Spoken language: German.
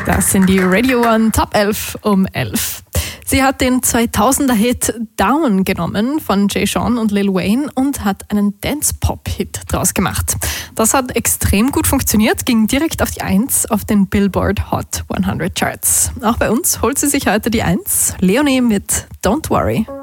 Das sind die Radio One Top 11 um 11. Sie hat den 2000er-Hit Down genommen von Jay Sean und Lil Wayne und hat einen Dance-Pop-Hit draus gemacht. Das hat extrem gut funktioniert, ging direkt auf die 1 auf den Billboard Hot 100 Charts. Auch bei uns holt sie sich heute die 1. Leonie mit Don't Worry.